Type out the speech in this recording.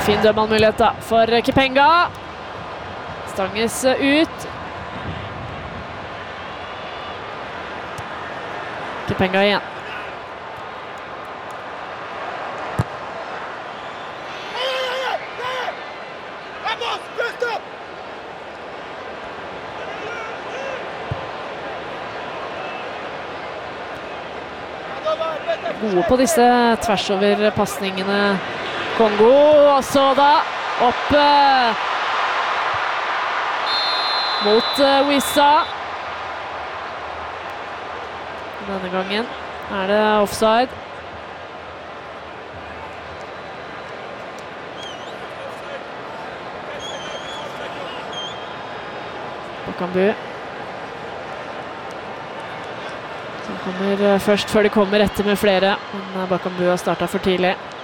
fin dødballmulighet da, for Kipenga. Stanges ut. Kipenga igjen. Gode på disse tversover-passningene. Kongo, og så da opp mot Wissa. Denne gangen er det offside. Bakambu. Som kommer først før de kommer etter med flere. Men Bakambu har startet for tidlig.